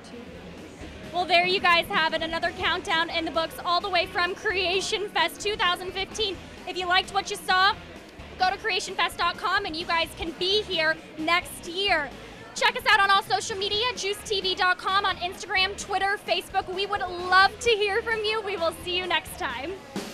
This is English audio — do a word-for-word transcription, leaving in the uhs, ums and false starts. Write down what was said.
too. Well, there you guys have it, another countdown in the books all the way from Creation Fest two thousand fifteen. If you liked what you saw, go to creation fest dot com and you guys can be here next year. Check us out on all social media, juice t v dot com, on Instagram, Twitter, Facebook. We would love to hear from you. We will see you next time.